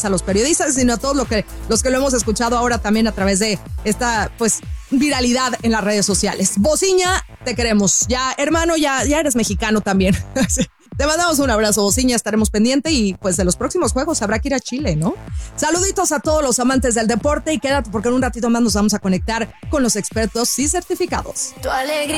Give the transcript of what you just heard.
más a los periodistas, sino a todos los que lo hemos escuchado ahora también a través de esta, pues, viralidad en las redes sociales. Bociña, te queremos. Ya, hermano, ya eres mexicano también. Te mandamos un abrazo, Bociña, estaremos pendientes y pues de los próximos juegos habrá que ir a Chile, ¿no? Saluditos a todos los amantes del deporte y quédate porque en un ratito más nos vamos a conectar con los expertos y certificados. Tu alegría.